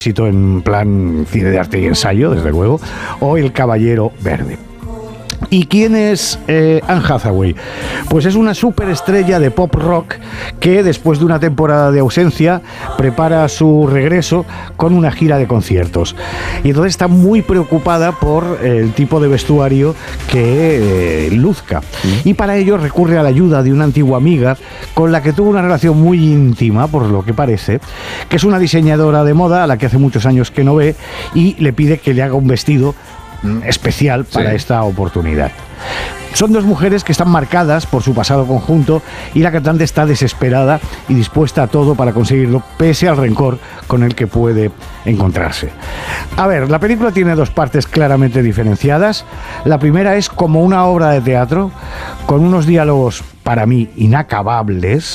en plan cine de arte y ensayo, desde luego, o El Caballero Verde. ¿Y quién es Anne Hathaway? Pues es una superestrella de pop rock que después de una temporada de ausencia prepara su regreso con una gira de conciertos. Y entonces está muy preocupada por el tipo de vestuario que luzca. Y para ello recurre a la ayuda de una antigua amiga con la que tuvo una relación muy íntima, por lo que parece, que es una diseñadora de moda a la que hace muchos años que no ve y le pide que le haga un vestido especial para esta oportunidad. Son dos mujeres que están marcadas por su pasado conjunto y la cantante está desesperada y dispuesta a todo para conseguirlo, pese al rencor con el que puede encontrarse. A ver, la película tiene dos partes claramente diferenciadas. La primera es como una obra de teatro, con unos diálogos para mí inacabables,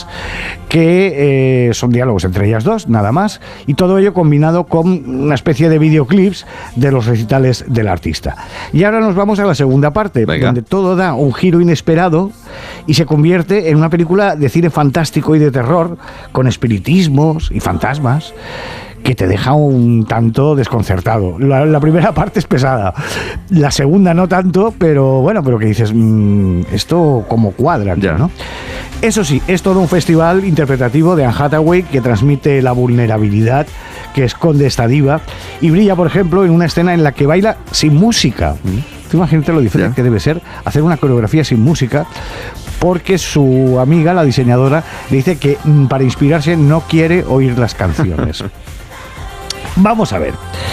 que son diálogos entre ellas dos, nada más, y todo ello combinado con una especie de videoclips de los recitales del artista. Y ahora nos vamos a la segunda parte, donde todo da un giro inesperado y se convierte en una película de cine fantástico y de terror, con espiritismos y fantasmas, que te deja un tanto desconcertado. La primera parte es pesada, la segunda no tanto, pero bueno, pero que dices, esto como cuadra, ¿no? Eso sí, es todo un festival interpretativo de Anne Hathaway que transmite la vulnerabilidad que esconde esta diva y brilla, por ejemplo, en una escena en la que baila sin música. Tú imagínate lo difícil que debe ser hacer una coreografía sin música, porque su amiga, la diseñadora, le dice que para inspirarse no quiere oír las canciones. Vamos a ver,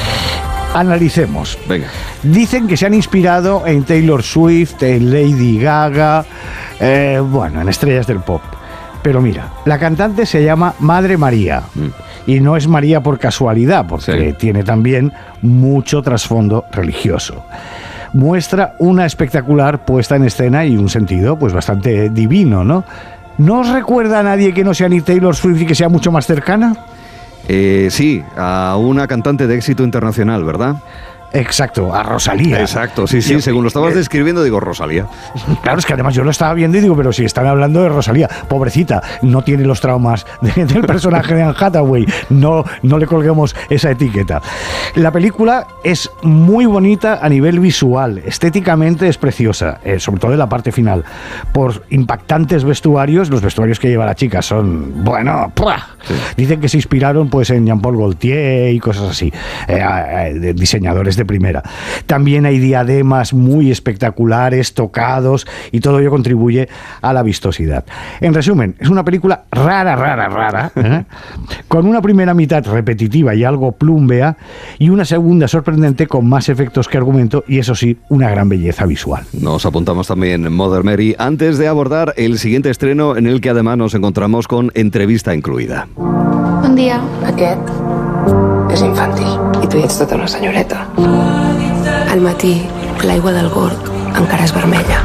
analicemos. Venga. Dicen que se han inspirado en Taylor Swift, en Lady Gaga, bueno, en estrellas del pop. Pero mira, la cantante se llama Madre María. Y no es María por casualidad, porque tiene también mucho trasfondo religioso. Muestra una espectacular puesta en escena y un sentido pues bastante divino, ¿no? ¿No os recuerda a nadie que no sea ni Taylor Swift y que sea mucho más cercana? Sí, a una cantante de éxito internacional, ¿verdad? Exacto, a Rosalía. Exacto, sí, según lo estabas describiendo, digo, Rosalía. Claro, es que además yo lo estaba viendo y digo, pero si están hablando de Rosalía, pobrecita, no tiene los traumas del personaje de Anne Hathaway, no le colguemos esa etiqueta. La película es muy bonita a nivel visual, estéticamente es preciosa, sobre todo en la parte final, por impactantes vestuarios. Los vestuarios que lleva la chica son, bueno, dicen que se inspiraron pues en Jean-Paul Gaultier y cosas así, de diseñadores de primera. También hay diademas muy espectaculares, tocados, y todo ello contribuye a la vistosidad. En resumen, es una película rara, con una primera mitad repetitiva y algo plúmbea, y una segunda sorprendente con más efectos que argumento, y eso sí, una gran belleza visual. Nos apuntamos también Mother Mary, antes de abordar el siguiente estreno, en el que además nos encontramos con entrevista incluida. Bon dia. Aquest és infantil. I tu ets tota una senyoreta. Al matí, l'aigua del Gorg encara és vermella.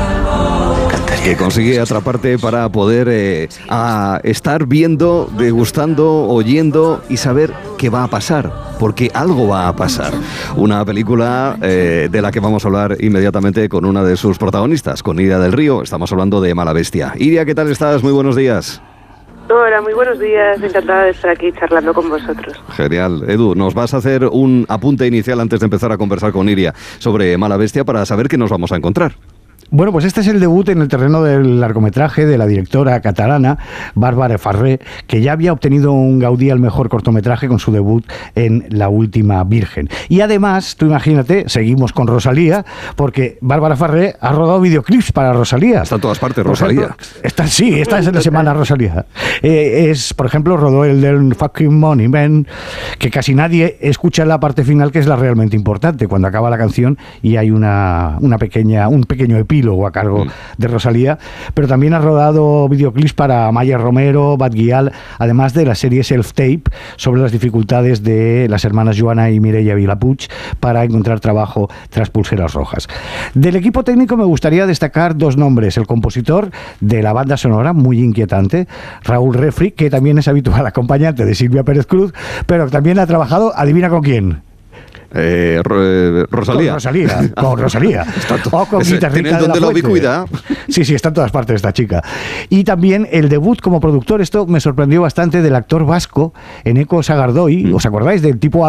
Que consigue atraparte para poder estar viendo, degustando, oyendo y saber qué va a pasar, porque algo va a pasar. Una película de la que vamos a hablar inmediatamente con una de sus protagonistas, con Iria del Río. Estamos hablando de Mala Bestia. Iria, ¿qué tal estás? Muy buenos días. Hola, muy buenos días. Encantada de estar aquí charlando con vosotros. Genial. Edu, nos vas a hacer un apunte inicial antes de empezar a conversar con Iria sobre Mala Bestia para saber qué nos vamos a encontrar. Bueno, pues este es el debut en el terreno del largometraje de la directora catalana Bàrbara Ferrer, que ya había obtenido un Gaudí al mejor cortometraje con su debut en La Última Virgen. Y además, tú imagínate, seguimos con Rosalía, porque Bàrbara Ferrer ha rodado videoclips para Rosalía. Está en todas partes, Rosalía. Esta es en la semana Rosalía. Por ejemplo, rodó el del Fucking Money Man, que casi nadie escucha la parte final, que es la realmente importante, cuando acaba la canción y hay un pequeño epílogo a cargo de Rosalía, pero también ha rodado videoclips para Maya Romero, Bad Gyal, además de la serie Self-Tape sobre las dificultades de las hermanas Joana y Mireia Vilapuig para encontrar trabajo tras Pulseras Rojas. Del equipo técnico me gustaría destacar dos nombres: el compositor de la banda sonora, muy inquietante, Raúl Refri, que también es habitual acompañante de Silvia Pérez Cruz, pero también ha trabajado, adivina con quién. Rosalía. Con Rosalía. O con Guitarrita de la donde lo Fuente. cuida. Sí, está en todas partes esta chica. Y también el debut como productor, esto me sorprendió bastante, del actor vasco Eneko Sagardoy. ¿Os acordáis del tipo